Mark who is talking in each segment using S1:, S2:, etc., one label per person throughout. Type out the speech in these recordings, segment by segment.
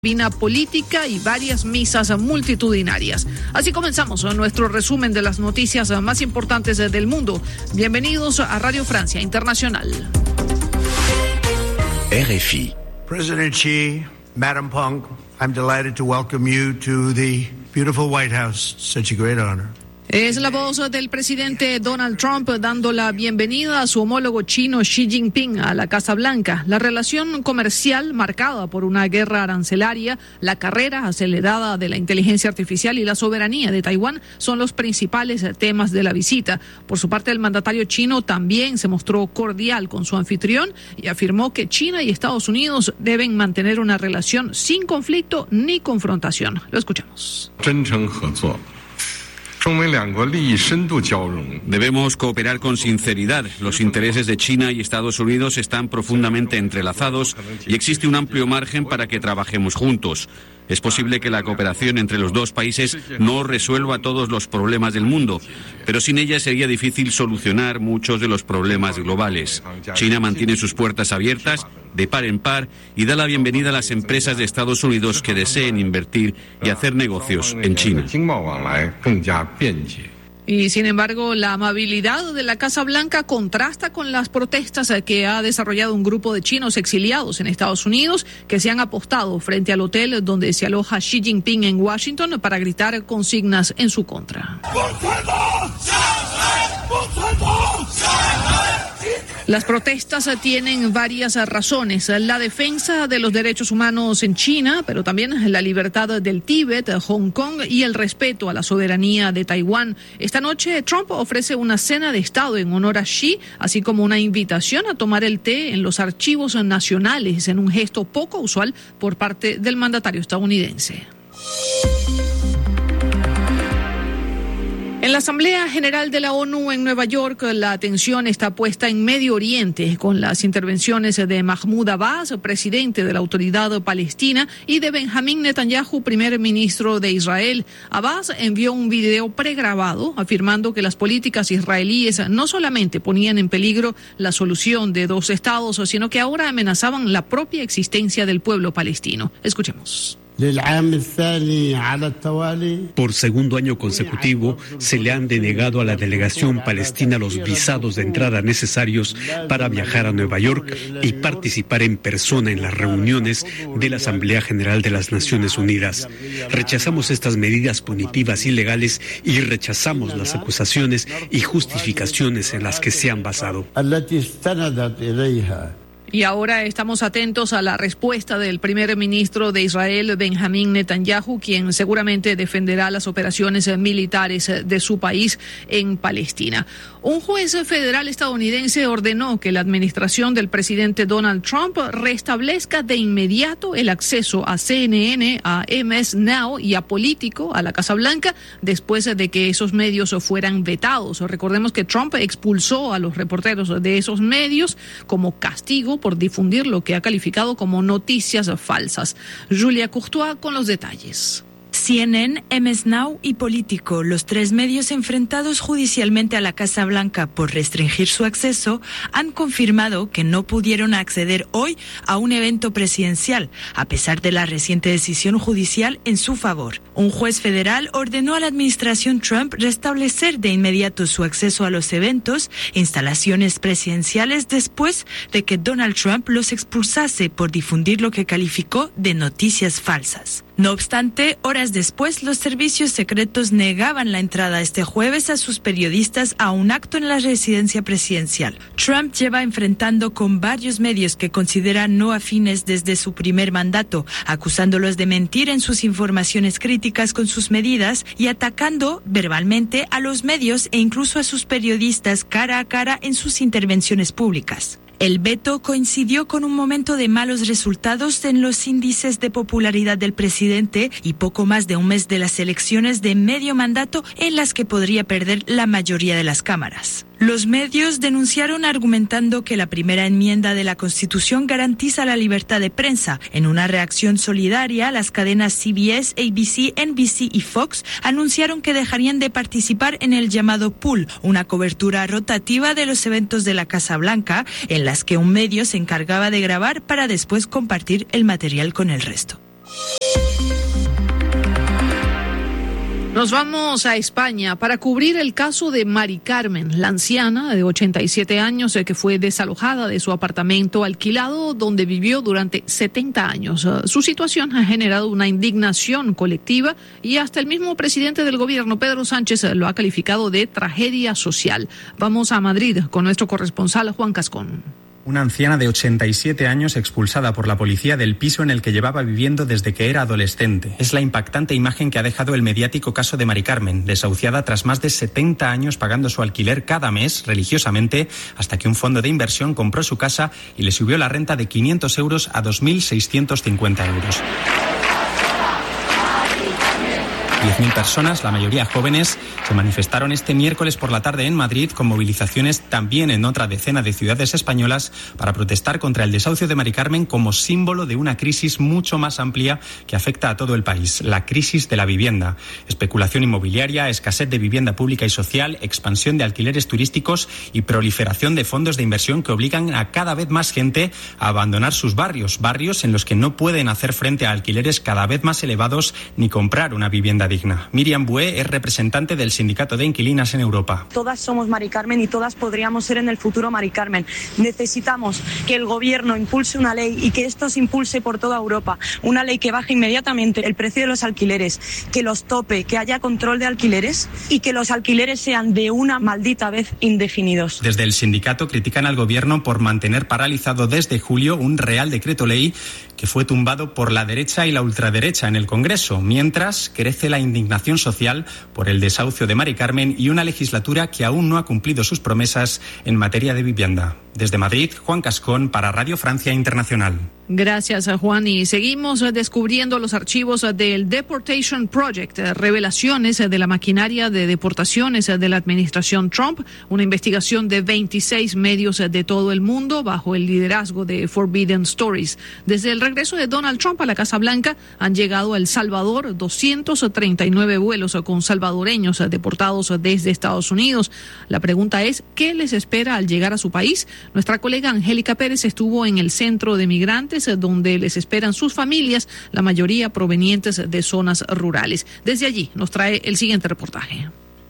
S1: Vina política y varias misas multitudinarias. Así comenzamos nuestro resumen de las noticias más importantes del mundo. Bienvenidos a Radio Francia Internacional.
S2: RFI.
S3: President Xi, Madam Peng, I'm delighted to welcome you to the beautiful White House. Such a great honor.
S1: Es la voz del presidente Donald Trump dando la bienvenida a su homólogo chino Xi Jinping a la Casa Blanca. La relación comercial marcada por una guerra arancelaria, la carrera acelerada de la inteligencia artificial y la soberanía de Taiwán son los principales temas de la visita. Por su parte, el mandatario chino también se mostró cordial con su anfitrión y afirmó que China y Estados Unidos deben mantener una relación sin conflicto ni confrontación. Lo escuchamos.
S4: Debemos cooperar con sinceridad. Los intereses de China y Estados Unidos están profundamente entrelazados y existe un amplio margen para que trabajemos juntos. Es posible que la cooperación entre los dos países no resuelva todos los problemas del mundo, pero sin ella sería difícil solucionar muchos de los problemas globales. China mantiene sus puertas abiertas de par en par y da la bienvenida a las empresas de Estados Unidos que deseen invertir y hacer negocios en China.
S1: Y sin embargo, la amabilidad de la Casa Blanca contrasta con las protestas que ha desarrollado un grupo de chinos exiliados en Estados Unidos que se han apostado frente al hotel donde se aloja Xi Jinping en Washington para gritar consignas en su contra. Las protestas tienen varias razones. La defensa de los derechos humanos en China, pero también la libertad del Tíbet, Hong Kong y el respeto a la soberanía de Taiwán. Esta noche Trump ofrece una cena de Estado en honor a Xi, así como una invitación a tomar el té en los archivos nacionales, en un gesto poco usual por parte del mandatario estadounidense. En la Asamblea General de la ONU en Nueva York, la atención está puesta en Medio Oriente, con las intervenciones de Mahmoud Abbas, presidente de la Autoridad Palestina, y de Benjamín Netanyahu, primer ministro de Israel. Abbas envió un video pregrabado afirmando que las políticas israelíes no solamente ponían en peligro la solución de dos estados, sino que ahora amenazaban la propia existencia del pueblo palestino. Escuchemos.
S5: Por segundo año consecutivo, se le han denegado a la delegación palestina los visados de entrada necesarios para viajar a Nueva York y participar en persona en las reuniones de la Asamblea General de las Naciones Unidas. Rechazamos estas medidas punitivas ilegales y rechazamos las acusaciones y justificaciones en las que se han basado.
S1: Y ahora estamos atentos a la respuesta del primer ministro de Israel, Benjamín Netanyahu, quien seguramente defenderá las operaciones militares de su país en Palestina. Un juez federal estadounidense ordenó que la administración del presidente Donald Trump restablezca de inmediato el acceso a CNN, a MS Now y a Político, a la Casa Blanca, después de que esos medios fueran vetados. Recordemos que Trump expulsó a los reporteros de esos medios como castigo por difundir lo que ha calificado como noticias falsas. Julia Courtois con los detalles.
S6: CNN, MS Now y Político, los tres medios enfrentados judicialmente a la Casa Blanca por restringir su acceso, han confirmado que no pudieron acceder hoy a un evento presidencial, a pesar de la reciente decisión judicial en su favor. Un juez federal ordenó a la administración Trump restablecer de inmediato su acceso a los eventos e instalaciones presidenciales después de que Donald Trump los expulsase por difundir lo que calificó de noticias falsas. No obstante, horas después, los servicios secretos negaban la entrada este jueves a sus periodistas a un acto en la residencia presidencial. Trump lleva enfrentando con varios medios que considera no afines desde su primer mandato, acusándolos de mentir en sus informaciones críticas con sus medidas y atacando verbalmente a los medios e incluso a sus periodistas cara a cara en sus intervenciones públicas. El veto coincidió con un momento de malos resultados en los índices de popularidad del presidente y poco más de un mes de las elecciones de medio mandato en las que podría perder la mayoría de las cámaras. Los medios denunciaron argumentando que la primera enmienda de la Constitución garantiza la libertad de prensa. En una reacción solidaria, las cadenas CBS, ABC, NBC y Fox anunciaron que dejarían de participar en el llamado pool, una cobertura rotativa de los eventos de la Casa Blanca, en las que un medio se encargaba de grabar para después compartir el material con el resto.
S1: Nos vamos a España para cubrir el caso de Mari Carmen, la anciana de 87 años que fue desalojada de su apartamento alquilado donde vivió durante 70 años. Su situación ha generado una indignación colectiva y hasta el mismo presidente del gobierno, Pedro Sánchez, lo ha calificado de tragedia social. Vamos a Madrid con nuestro corresponsal Juan Cascón.
S2: Una anciana de 87 años expulsada por la policía del piso en el que llevaba viviendo desde que era adolescente. Es la impactante imagen que ha dejado el mediático caso de Mari Carmen, desahuciada tras más de 70 años pagando su alquiler cada mes religiosamente, hasta que un fondo de inversión compró su casa y le subió la renta de 500 euros a 2.650 euros. 10.000 personas, la mayoría jóvenes, se manifestaron este miércoles por la tarde en Madrid con movilizaciones también en otra decena de ciudades españolas para protestar contra el desahucio de Mari Carmen como símbolo de una crisis mucho más amplia que afecta a todo el país, la crisis de la vivienda. Especulación inmobiliaria, escasez de vivienda pública y social, expansión de alquileres turísticos y proliferación de fondos de inversión que obligan a cada vez más gente a abandonar sus barrios en los que no pueden hacer frente a alquileres cada vez más elevados ni comprar una vivienda digna. Miriam Bué es representante del Sindicato de Inquilinas en Europa.
S7: Todas somos Mari Carmen y todas podríamos ser en el futuro Mari Carmen. Necesitamos que el gobierno impulse una ley y que esto se impulse por toda Europa. Una ley que baje inmediatamente el precio de los alquileres, que los tope, que haya control de alquileres y que los alquileres sean de una maldita vez indefinidos.
S2: Desde el sindicato critican al gobierno por mantener paralizado desde julio un Real Decreto Ley que fue tumbado por la derecha y la ultraderecha en el Congreso, mientras crece la indignación social por el desahucio de Mari Carmen y una legislatura que aún no ha cumplido sus promesas en materia de vivienda. Desde Madrid, Juan Cascón para Radio Francia Internacional.
S1: Gracias, Juan. Y seguimos descubriendo los archivos del Deportation Project, revelaciones de la maquinaria de deportaciones de la administración Trump, una investigación de 26 medios de todo el mundo bajo el liderazgo de Forbidden Stories. Desde el regreso de Donald Trump a la Casa Blanca han llegado a El Salvador 239 vuelos con salvadoreños deportados desde Estados Unidos. La pregunta es, ¿qué les espera al llegar a su país? Nuestra colega Angélica Pérez estuvo en el centro de migrantes donde les esperan sus familias, la mayoría provenientes de zonas rurales. Desde allí nos trae el siguiente reportaje.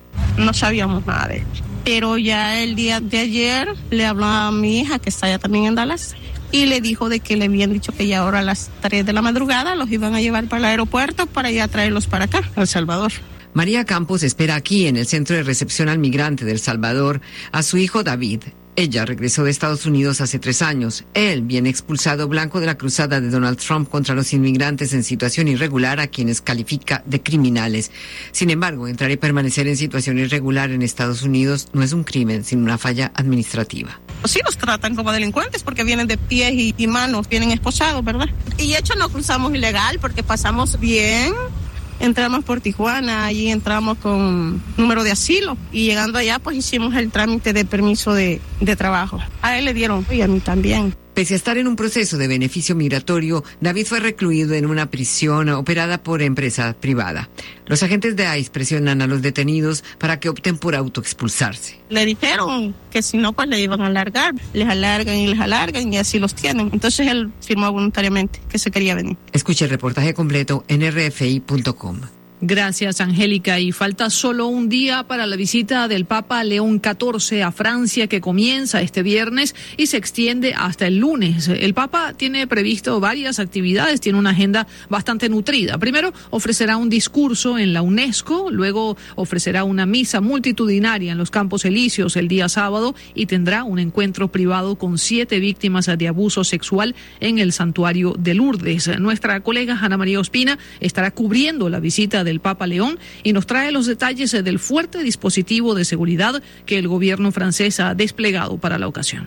S8: No sabíamos nada de él, pero ya el día de ayer le habló a mi hija que está allá también en Dallas y le dijo de que le habían dicho que ya ahora a las 3 de la madrugada los iban a llevar para el aeropuerto para ya traerlos para acá, a El Salvador.
S9: María Campos espera aquí en el Centro de Recepción al Migrante de El Salvador a su hijo David. Ella regresó de Estados Unidos hace 3 años. Él viene expulsado, blanco de la cruzada de Donald Trump contra los inmigrantes en situación irregular, a quienes califica de criminales. Sin embargo, entrar y permanecer en situación irregular en Estados Unidos no es un crimen, sino una falla administrativa.
S8: Sí nos tratan como delincuentes porque vienen de pies y manos, vienen esposados, ¿verdad? Y de hecho no cruzamos ilegal porque pasamos bien. Entramos por Tijuana, allí entramos con número de asilo y llegando allá pues hicimos el trámite de permiso de trabajo. A él le dieron y a mí también.
S9: Pese a estar en un proceso de beneficio migratorio, David fue recluido en una prisión operada por empresa privada. Los agentes de ICE presionan a los detenidos para que opten por autoexpulsarse.
S8: Le dijeron que si no, pues le iban a alargar. Les alargan y así los tienen. Entonces él firmó voluntariamente que se quería venir.
S9: Escuche el reportaje completo en rfi.com.
S1: Gracias, Angélica. Y falta solo un día para la visita del Papa León XIV a Francia, que comienza este viernes y se extiende hasta el lunes. El Papa tiene previsto varias actividades, tiene una agenda bastante nutrida. Primero, ofrecerá un discurso en la UNESCO, luego ofrecerá una misa multitudinaria en los Campos Elíseos el día sábado y tendrá un encuentro privado con 7 víctimas de abuso sexual en el santuario de Lourdes. Nuestra colega Ana María Ospina estará cubriendo la visita del Papa León y nos trae los detalles del fuerte dispositivo de seguridad que el gobierno francés ha desplegado para la ocasión.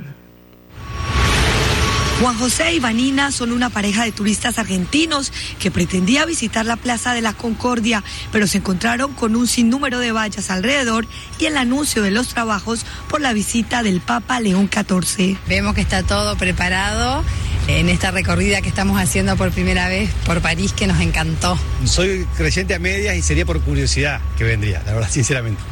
S10: Juan José y Vanina son una pareja de turistas argentinos que pretendía visitar la Plaza de la Concordia, pero se encontraron con un sinnúmero de vallas alrededor y el anuncio de los trabajos por la visita del Papa León XIV.
S11: Vemos que está todo preparado en esta recorrida que estamos haciendo por primera vez por París, que nos encantó.
S12: Soy creyente a medias y sería por curiosidad que vendría, la verdad, sinceramente.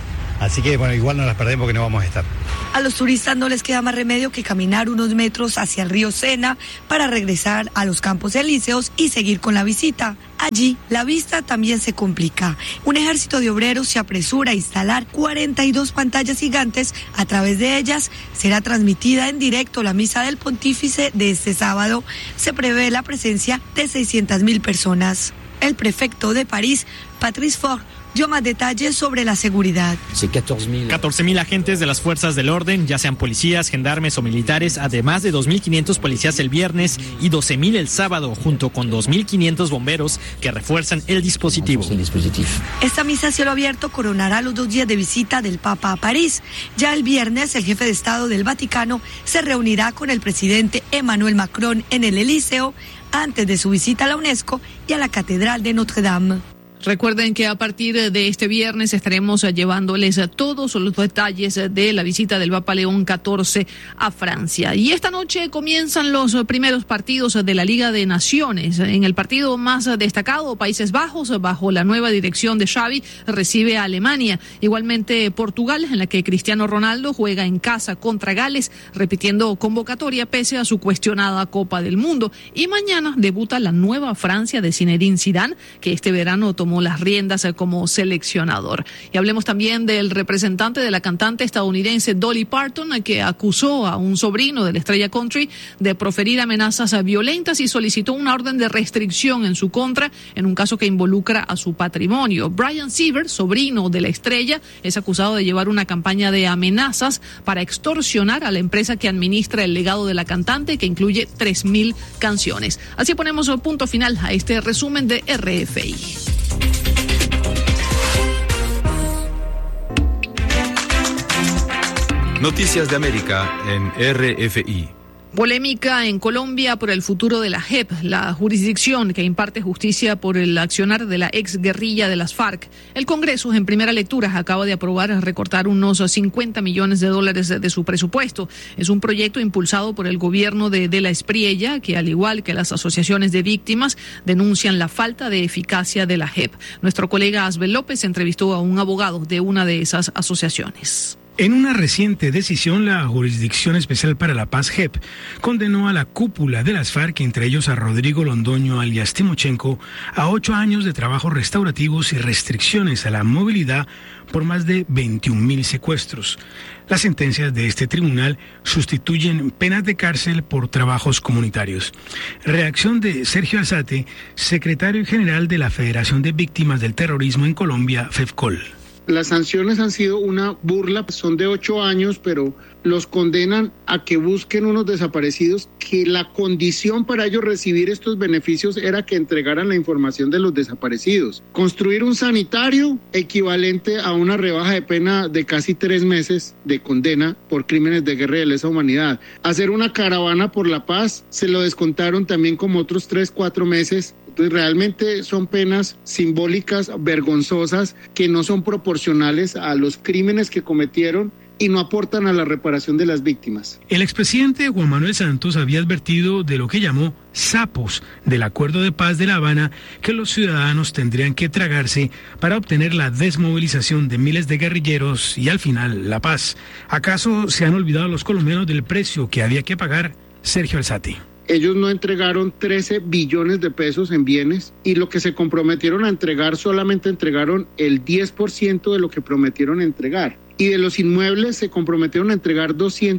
S12: Así que bueno, igual no las perdemos porque no vamos a estar.
S10: A los turistas no les queda más remedio que caminar unos metros hacia el río Sena para regresar a los Campos Elíseos y seguir con la visita. Allí, la vista también se complica. Un ejército de obreros se apresura a instalar 42 pantallas gigantes. A través de ellas será transmitida en directo la misa del pontífice de este sábado. Se prevé la presencia de 600.000 personas. El prefecto de París, Patrice Faure, dio más detalles sobre la seguridad.
S13: 14.000 agentes de las fuerzas del orden, ya sean policías, gendarmes o militares, además de 2.500 policías el viernes y 12.000 el sábado, junto con 2.500 bomberos que refuerzan el dispositivo.
S10: Esta misa a cielo abierto coronará los 2 días de visita del Papa a París. Ya el viernes, el jefe de Estado del Vaticano se reunirá con el presidente Emmanuel Macron en el Elíseo antes de su visita a la UNESCO y a la Catedral de Notre Dame.
S1: Recuerden que a partir de este viernes estaremos llevándoles todos los detalles de la visita del Papa León XIV a Francia. Y esta noche comienzan los primeros partidos de la Liga de Naciones. En el partido más destacado, Países Bajos, bajo la nueva dirección de Xavi, recibe a Alemania. Igualmente Portugal, en la que Cristiano Ronaldo juega en casa contra Gales, repitiendo convocatoria pese a su cuestionada Copa del Mundo. Y mañana debuta la nueva Francia de Zinedine Zidane, que este verano tomó las riendas como seleccionador. Y hablemos también del representante de la cantante estadounidense Dolly Parton, que acusó a un sobrino de la estrella country de proferir amenazas violentas y solicitó una orden de restricción en su contra en un caso que involucra a su patrimonio. Brian Siever, sobrino de la estrella, es acusado de llevar una campaña de amenazas para extorsionar a la empresa que administra el legado de la cantante, que incluye 3.000 canciones. Así ponemos punto final a este resumen de RFI.
S14: Noticias de América en RFI.
S1: Polémica en Colombia por el futuro de la JEP, la jurisdicción que imparte justicia por el accionar de la exguerrilla de las FARC. El Congreso, en primera lectura, acaba de aprobar recortar unos $50 millones de su presupuesto. Es un proyecto impulsado por el gobierno de la Espriella, que al igual que las asociaciones de víctimas, denuncian la falta de eficacia de la JEP. Nuestro colega Asbel López entrevistó a un abogado de una de esas asociaciones.
S15: En una reciente decisión, la Jurisdicción Especial para la Paz, JEP, condenó a la cúpula de las FARC, entre ellos a Rodrigo Londoño alias Timochenko, a 8 años de trabajos restaurativos y restricciones a la movilidad por más de 21.000 secuestros. Las sentencias de este tribunal sustituyen penas de cárcel por trabajos comunitarios. Reacción de Sergio Alzate, secretario general de la Federación de Víctimas del Terrorismo en Colombia, FEVCOL.
S16: Las sanciones han sido una burla, son de 8 años, pero los condenan a que busquen unos desaparecidos, que la condición para ellos recibir estos beneficios era que entregaran la información de los desaparecidos. Construir un sanitario equivalente a una rebaja de pena de casi 3 meses de condena por crímenes de guerra y de lesa humanidad. Hacer una caravana por la paz, se lo descontaron también como otros 3-4 meses. Entonces realmente son penas simbólicas, vergonzosas, que no son proporcionales a los crímenes que cometieron y no aportan a la reparación de las víctimas.
S15: El expresidente Juan Manuel Santos había advertido de lo que llamó sapos del Acuerdo de Paz de La Habana que los ciudadanos tendrían que tragarse para obtener la desmovilización de miles de guerrilleros y al final la paz. ¿Acaso se han olvidado los colombianos del precio que había que pagar? Sergio Alzate.
S16: Ellos no entregaron 13 billones de pesos en bienes y lo que se comprometieron a entregar solamente entregaron el 10% de lo que prometieron entregar. Y de los inmuebles se comprometieron a entregar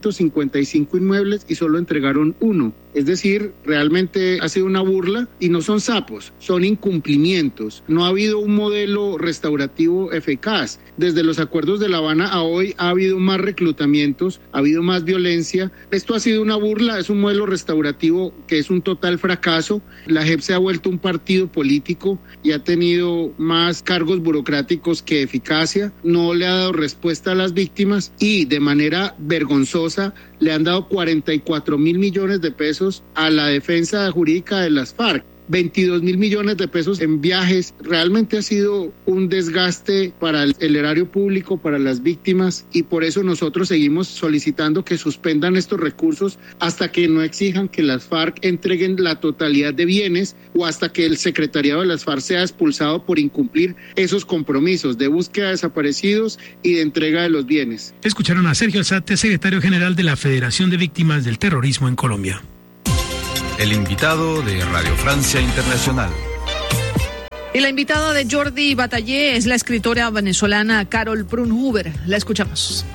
S16: 255 inmuebles y solo entregaron 1. Es decir, realmente ha sido una burla y no son sapos, son incumplimientos. No ha habido un modelo restaurativo eficaz. Desde los acuerdos de La Habana a hoy ha habido más reclutamientos, ha habido más violencia. Esto ha sido una burla, es un modelo restaurativo que es un total fracaso. La JEP se ha vuelto un partido político y ha tenido más cargos burocráticos que eficacia. No le ha dado respuesta a las víctimas y de manera vergonzosa le han dado 44.000 millones de pesos a la defensa jurídica de las FARC. 22.000 millones de pesos en viajes. Realmente ha sido un desgaste para el erario público, para las víctimas, y por eso nosotros seguimos solicitando que suspendan estos recursos hasta que no exijan que las FARC entreguen la totalidad de bienes o hasta que el secretariado de las FARC sea expulsado por incumplir esos compromisos de búsqueda de desaparecidos y de entrega de los bienes.
S15: Escucharon a Sergio Alzate, secretario general de la Federación de Víctimas del Terrorismo en Colombia.
S14: El invitado de Radio Francia Internacional.
S1: Y la invitada de Jordi Batallé es la escritora venezolana Carol Prunhuber. La escuchamos.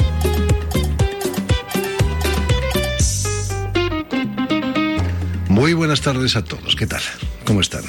S17: Muy buenas tardes a todos. ¿Qué tal? ¿Cómo están?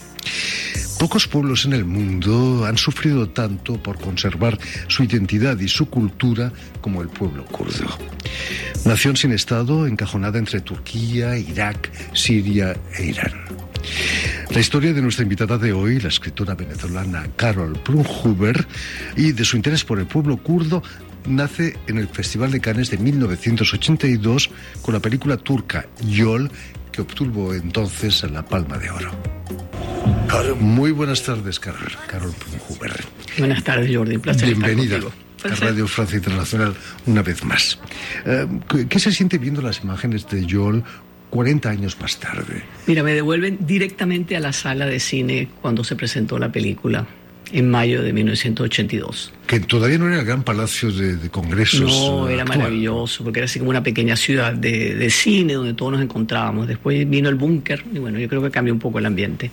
S17: Pocos pueblos en el mundo han sufrido tanto por conservar su identidad y su cultura como el pueblo kurdo. Nación sin Estado, encajonada entre Turquía, Irak, Siria e Irán. La historia de nuestra invitada de hoy, la escritora venezolana Carol Prunhuber, y de su interés por el pueblo kurdo, nace en el Festival de Cannes de 1982 con la película turca Yol, que obtuvo entonces la Palma de Oro. Muy buenas tardes, Carol Prunhuber.
S18: Buenas tardes, Jordi. Un placer.
S17: Bienvenida
S18: estar contigo.
S17: a Radio Francia Internacional una vez más. ¿Qué se siente viendo las imágenes de Yol 40 años más tarde?
S18: Mira, me devuelven directamente a la sala de cine cuando se presentó la película, en mayo de 1982.
S17: Que todavía no era el gran palacio de congresos.
S18: No, era
S17: actual.
S18: maravilloso, porque era así como una pequeña ciudad de cine donde todos nos encontrábamos. Después vino el búnker, y bueno, yo creo que cambió un poco el ambiente.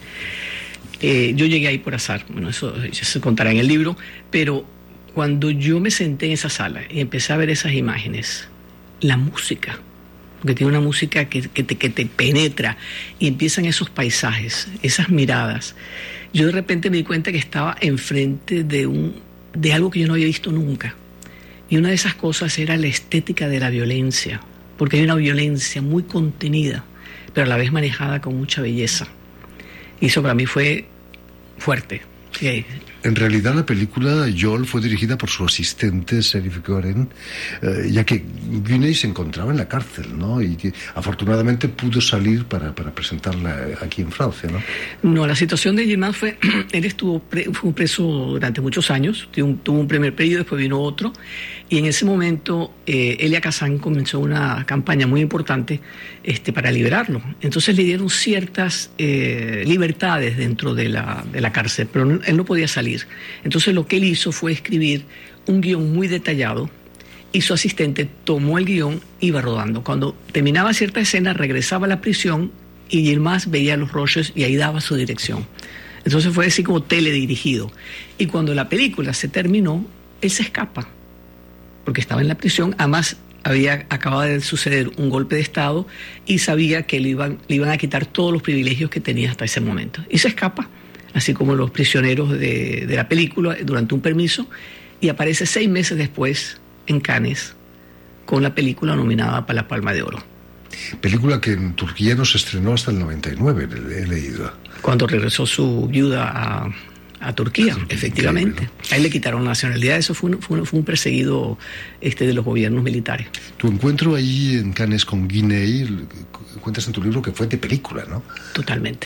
S18: Yo llegué ahí por azar, bueno, eso ya se contará en el libro, pero cuando yo me senté en esa sala y empecé a ver esas imágenes, la música, porque tiene una música que te penetra, y empiezan esos paisajes, esas miradas, yo de repente me di cuenta que estaba enfrente de algo que yo no había visto nunca. Y una de esas cosas era la estética de la violencia, porque hay una violencia muy contenida, pero a la vez manejada con mucha belleza. Y eso para mí fue fuerte. Sí.
S17: En realidad la película Yol fue dirigida por su asistente Serif Goren, ya que Guiney se encontraba en la cárcel, ¿no? Y que afortunadamente pudo salir para presentarla aquí en Francia, ¿no?
S18: No, la situación de Yilmaz fue, él fue preso durante muchos años, tuvo un primer periodo, después vino otro, y en ese momento Elia Kazan comenzó una campaña muy importante para liberarlo. Entonces le dieron ciertas libertades dentro de la cárcel, pero él no podía salir. Entonces lo que él hizo fue escribir un guión muy detallado, y su asistente tomó el guión y iba rodando. Cuando terminaba cierta escena, regresaba a la prisión y Yilmaz veía los rollos y ahí daba su dirección. Entonces fue así como teledirigido. Y cuando la película se terminó, él se escapa, porque estaba en la prisión. Además, acababa de suceder un golpe de Estado y sabía que le iban a quitar todos los privilegios que tenía hasta ese momento. Y se escapa, así como los prisioneros de la película, durante un permiso, y aparece 6 meses después en Cannes con la película nominada para la Palma de Oro.
S17: Película que en Turquía no se estrenó hasta el 99, he leído.
S18: Cuando regresó su viuda a Turquía, efectivamente. Increíble, ¿no? A él le quitaron la nacionalidad. Eso fue un perseguido de los gobiernos militares.
S17: Tu encuentro ahí en Cannes con Guiney, cuentas en tu libro que fue de película, ¿no?
S18: Totalmente.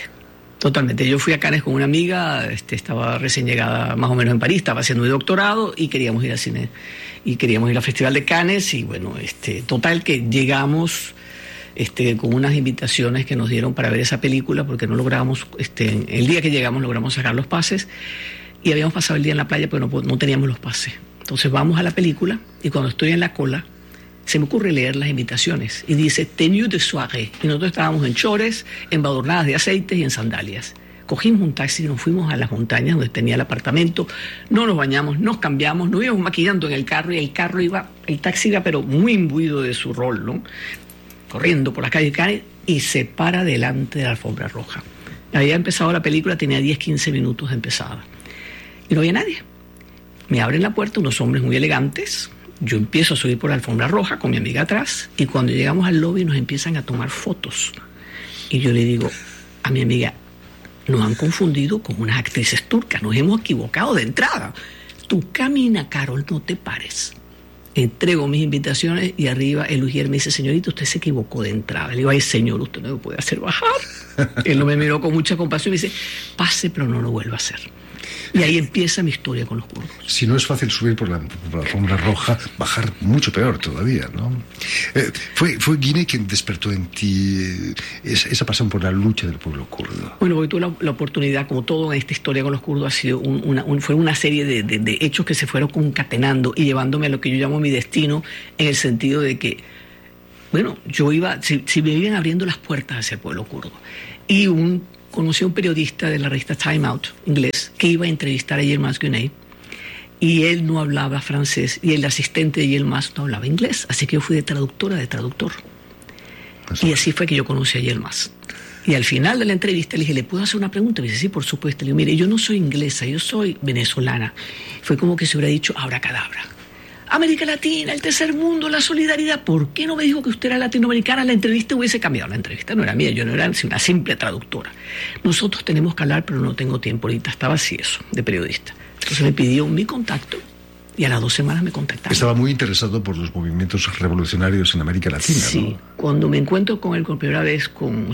S18: Yo fui a Cannes con una amiga, estaba recién llegada más o menos en París, estaba haciendo mi doctorado y queríamos ir al cine, y queríamos ir al Festival de Cannes, y bueno, total que llegamos con unas invitaciones que nos dieron para ver esa película, porque no logramos, el día que llegamos logramos sacar los pases, y habíamos pasado el día en la playa porque no teníamos los pases. Entonces vamos a la película, y cuando estoy en la cola, se me ocurre leer las invitaciones y dice tenue de soirée, y nosotros estábamos en chores, embadurnadas de aceites y en sandalias. Cogimos un taxi y nos fuimos a las montañas donde tenía el apartamento, no nos bañamos, nos cambiamos, nos íbamos maquillando en el carro, y el taxi iba pero muy imbuido de su rol, ¿no? Corriendo por la calle Cannes, y se para delante de la alfombra roja. Había empezado la película, tenía 10-15 minutos de empezada y no había nadie. Me abren la puerta unos hombres muy elegantes. Yo empiezo a subir por la alfombra roja con mi amiga atrás, y cuando llegamos al lobby nos empiezan a tomar fotos. Y yo le digo a mi amiga, nos han confundido con unas actrices turcas, nos hemos equivocado de entrada. Tú camina, Carol, no te pares. Entrego mis invitaciones y arriba el ujier me dice, señorita, usted se equivocó de entrada. Le digo, ay señor, usted no me puede hacer bajar. Él no me miró con mucha compasión y me dice, pase, pero no lo vuelva a hacer. Y ahí empieza mi historia con los kurdos.
S17: Si no es fácil subir por la alfombra roja, bajar mucho peor todavía, ¿no? Fue Guinea quien despertó en ti esa pasión por la lucha del pueblo kurdo.
S18: Bueno, porque tuve la oportunidad, como todo en esta historia con los kurdos, ha sido fue una serie de hechos que se fueron concatenando y llevándome a lo que yo llamo mi destino, en el sentido de que, bueno, yo iba, si me iban abriendo las puertas hacia el pueblo kurdo. Y conocí a un periodista de la revista Time Out, inglés, que iba a entrevistar a Yilmaz Güney, y él no hablaba francés, y el asistente de Yilmaz no hablaba inglés, así que yo fui de traductora de traductor. Y así fue que yo conocí a Yilmaz. Y al final de la entrevista le dije, ¿le puedo hacer una pregunta? Me dice, sí, por supuesto. Le digo, mire, yo no soy inglesa, yo soy venezolana. Fue como que se hubiera dicho abracadabra. América Latina, el tercer mundo, la solidaridad. ¿Por qué no me dijo que usted era latinoamericana? La entrevista hubiese cambiado. La entrevista no era mía, yo no era una simple traductora. Nosotros tenemos que hablar, pero no tengo tiempo. Ahorita estaba así eso, de periodista. Entonces me pidió mi contacto y a las 2 semanas me contactaron.
S17: Estaba muy interesado por los movimientos revolucionarios en América Latina,
S18: sí, ¿no? Cuando me encuentro con él por primera vez, con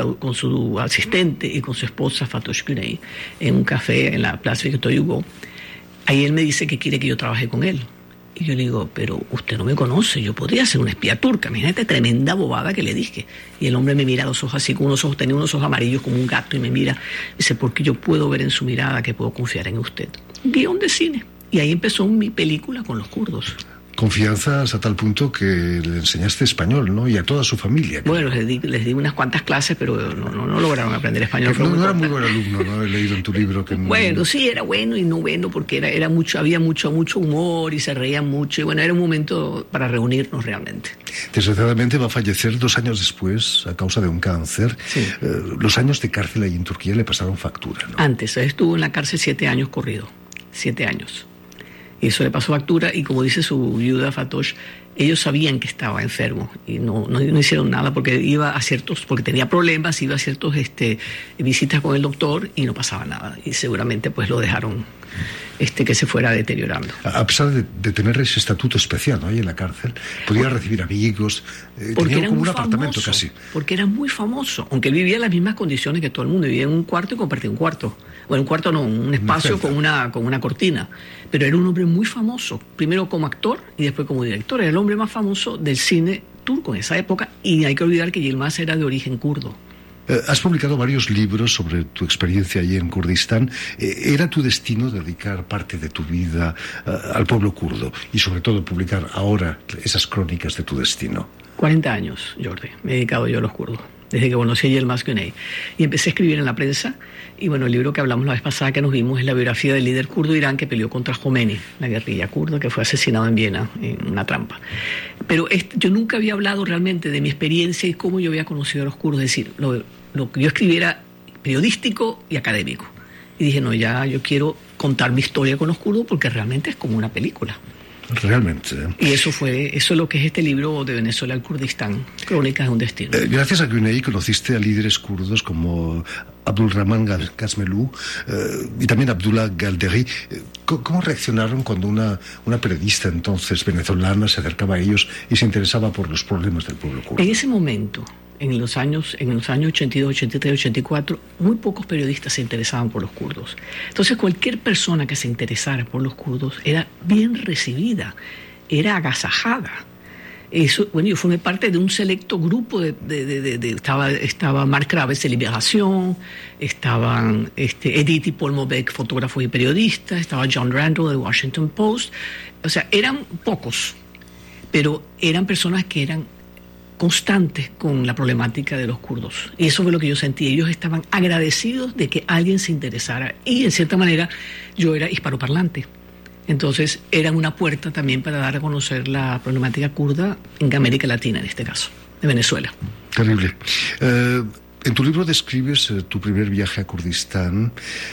S18: su asistente y con su esposa Fatosh Güney, en un café en la Plaza Victor Hugo, ahí él me dice que quiere que yo trabaje con él. Y yo le digo, pero usted no me conoce, yo podría ser una espía turca. Imagínate, tremenda bobada que le dije. Y el hombre me mira a los ojos así, con unos ojos, tenía unos ojos amarillos como un gato, y me mira, dice, porque yo puedo ver en su mirada que puedo confiar en usted. Guión de cine. Y ahí empezó mi película con los kurdos.
S17: Confianza hasta tal punto que le enseñaste español, ¿no? Y a toda su familia.
S18: Bueno, les di unas cuantas clases, pero no lograron aprender español.
S17: No era muy buen alumno, ¿no? He leído en tu libro que...
S18: Bueno, sí, era bueno y no bueno, porque había mucho humor y se reían mucho. Y bueno, era un momento para reunirnos realmente.
S17: Desgraciadamente va a fallecer 2 años después a causa de un cáncer.
S18: Sí.
S17: Los años de cárcel ahí en Turquía le pasaron factura, ¿no?
S18: Antes, estuvo en la cárcel 7 años corrido. 7 años. Y eso le pasó factura, y como dice su viuda Fatosh, ellos sabían que estaba enfermo y no hicieron nada porque porque tenía problemas, iba a ciertos visitas con el doctor y no pasaba nada. Y seguramente pues lo dejaron que se fuera deteriorando.
S17: A pesar de tener ese estatuto especial, ¿no? Ahí en la cárcel, podía recibir amigos, tenía como un apartamento casi.
S18: Porque era muy famoso, aunque él vivía en las mismas condiciones que todo el mundo, vivía en un cuarto y compartía un cuarto. Bueno, un cuarto no, un espacio con una cortina. Pero era un hombre muy famoso, primero como actor y después como director. Era el hombre más famoso del cine turco en esa época, y hay que olvidar que Yilmaz era de origen kurdo.
S17: Has publicado varios libros sobre tu experiencia allí en Kurdistán. ¿Era tu destino dedicar parte de tu vida al pueblo kurdo y sobre todo publicar ahora esas crónicas de tu destino?
S18: 40 años, Jordi, me he dedicado yo a los kurdos, desde que conocí a Yilmaz Güney. Y empecé a escribir en la prensa, y bueno, el libro que hablamos la vez pasada que nos vimos es la biografía del líder kurdo de Irán que peleó contra Khomeini, la guerrilla kurda, que fue asesinado en Viena en una trampa. Pero yo nunca había hablado realmente de mi experiencia y cómo yo había conocido a los kurdos. Es decir, lo que yo escribí era periodístico y académico. Y dije, no, ya yo quiero contar mi historia con los kurdos porque realmente es como una película.
S17: Realmente.
S18: Y eso es lo que es este libro de Venezuela al Kurdistán, Crónicas de un destino.
S17: Gracias a Güney conociste a líderes kurdos como Abdulrahman Gazmelu y también Abdullah Galderi. ¿Cómo reaccionaron cuando una periodista entonces venezolana se acercaba a ellos y se interesaba por los problemas del pueblo kurdo?
S18: En ese momento, en los años 82, 83, 84, muy pocos periodistas se interesaban por los kurdos. Entonces cualquier persona que se interesara por los kurdos era bien recibida, era agasajada. Eso, bueno, yo formé parte de un selecto grupo estaba Marc Graves de Liberación, estaban Edith y Paul Mobeck, fotógrafos y periodistas, estaba John Randall de Washington Post. O sea, eran pocos, pero eran personas que eran constantes con la problemática de los kurdos. Y eso fue lo que yo sentí. Ellos estaban agradecidos de que alguien se interesara. Y en cierta manera yo era hispanoparlante. Entonces era una puerta también para dar a conocer la problemática kurda en América Latina, en este caso, en Venezuela.
S17: Terrible. En tu libro describes tu primer viaje a Kurdistán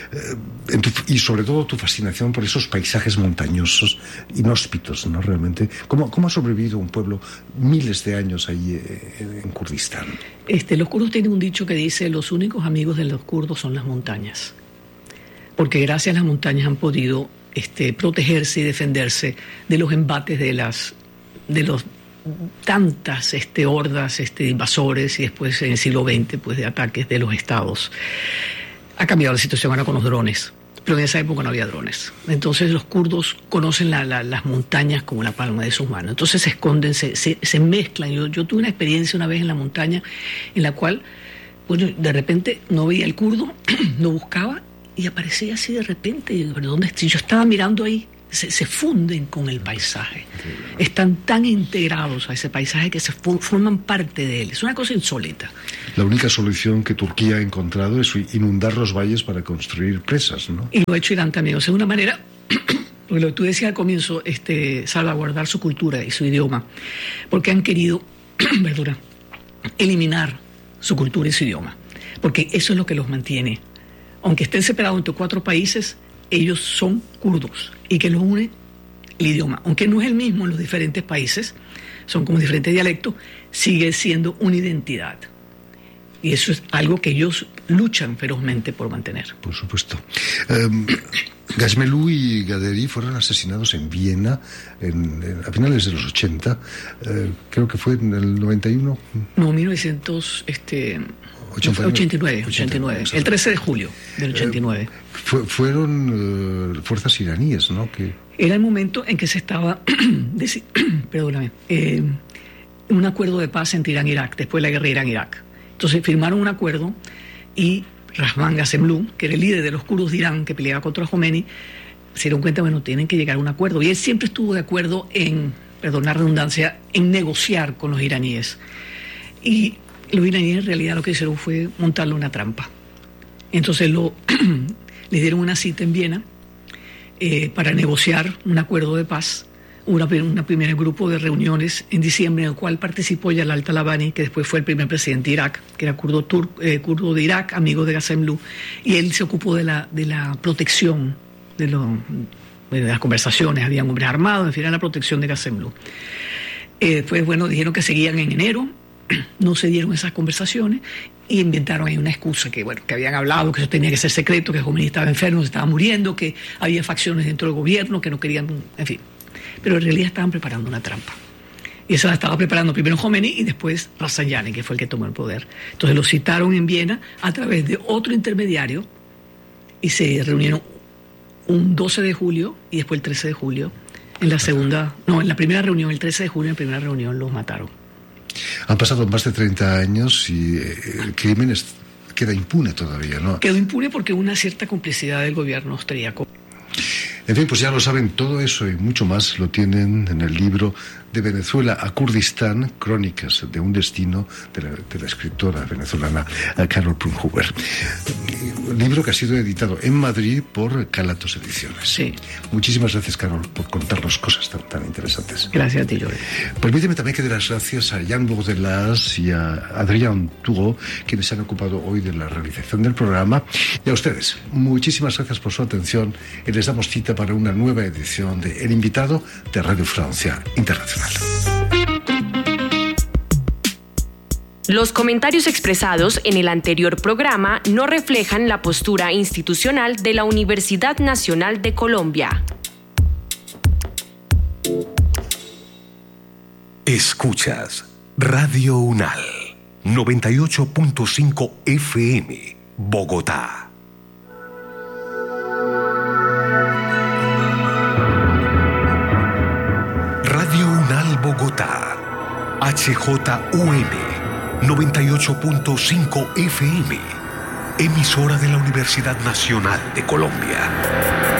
S17: y sobre todo tu fascinación por esos paisajes montañosos, inhóspitos, ¿no? Realmente. ¿Cómo ha sobrevivido un pueblo miles de años ahí en Kurdistán?
S18: Los kurdos tienen un dicho que dice: los únicos amigos de los kurdos son las montañas. Porque gracias a las montañas han podido protegerse y defenderse de los embates de las los tantas hordas invasores y después en el siglo XX pues de ataques de los estados. Ha cambiado la situación ahora con los drones, pero en esa época no había drones. Entonces los kurdos conocen las montañas como la palma de sus manos. Entonces se esconden, se mezclan. Yo tuve una experiencia una vez en la montaña en la cual, bueno, de repente no veía el kurdo, lo buscaba y aparecía así de repente. Y, ¿pero dónde estoy? Yo estaba mirando ahí. Se funden con el paisaje. Están tan integrados a ese paisaje que se forman parte de él. Es una cosa insólita.
S17: La única solución que Turquía ha encontrado es inundar los valles para construir presas, ¿no?
S18: Y lo ha hecho Irán también. O sea, de una manera, porque lo que tú decías al comienzo, salvaguardar su cultura y su idioma, porque han querido, eliminar su cultura y su idioma, porque eso es lo que los mantiene. Aunque estén separados entre 4 países, ellos son kurdos y que los une el idioma. Aunque no es el mismo en los diferentes países, son como diferentes dialectos, sigue siendo una identidad. Y eso es algo que ellos luchan ferozmente por mantener.
S17: Por supuesto. Gazmelu y Gaderi fueron asesinados en Viena a finales de los 80. Creo que fue en el 91.
S18: No, 1989. El 13 de julio del 89.
S17: Fueron fuerzas iraníes, ¿no?
S18: Era el momento en que se estaba, un acuerdo de paz entre Irán e Irak, después de la guerra Irán-Irak. Entonces firmaron un acuerdo y Rahman Gazemlu, que era el líder de los kurdos de Irán que peleaba contra Khomeini, se dieron cuenta, bueno, tienen que llegar a un acuerdo. Y él siempre estuvo de acuerdo en, perdón la redundancia, en negociar con los iraníes. Y los iraníes en realidad lo que hicieron fue montarle una trampa. Entonces le dieron una cita en Viena para negociar un acuerdo de paz. Un primer grupo de reuniones en diciembre en el cual participó Jalal Talabani, que después fue el primer presidente de Irak, que era kurdo de Irak, amigo de Gazemlu, y él se ocupó de la protección de las conversaciones. Habían hombres armados, en fin, era la protección de Gazemlu. Después, bueno, dijeron que seguían en enero. No se dieron esas conversaciones y inventaron ahí una excusa que habían hablado, que eso tenía que ser secreto, que Khomeini estaba enfermo, se estaba muriendo, que había facciones dentro del gobierno que no querían, en fin. Pero en realidad estaban preparando una trampa. Y esa la estaba preparando primero Khomeini y después Rafsanjani, que fue el que tomó el poder. Entonces lo citaron en Viena a través de otro intermediario y se reunieron un 12 de julio y después el 13 de julio. En la primera reunión, el 13 de julio, en la primera reunión los mataron.
S17: Han pasado más de 30 años y el crimen queda impune todavía, ¿no?
S18: Quedó impune porque hubo una cierta complicidad del gobierno austríaco.
S17: En fin, pues ya lo saben, todo eso y mucho más lo tienen en el libro De Venezuela a Kurdistán, Crónicas de un destino, de la escritora venezolana Carol Prunhuber. Un libro que ha sido editado en Madrid por Calatos Ediciones.
S18: Sí.
S17: Muchísimas gracias, Carol, por contarnos cosas tan interesantes.
S18: Gracias a ti, Jorge.
S17: Permíteme también que dé las gracias a Jan Bordelas y a Adrián Tugo, quienes se han ocupado hoy de la realización del programa. Y a ustedes, muchísimas gracias por su atención y les damos cita para una nueva edición de El Invitado de Radio Francia Internacional.
S19: Los comentarios expresados en el anterior programa no reflejan la postura institucional de la Universidad Nacional de Colombia.
S20: Escuchas Radio UNAL, 98.5 FM, Bogotá. Radio UNAL Bogotá, HJUM, 98.5 FM, emisora de la Universidad Nacional de Colombia.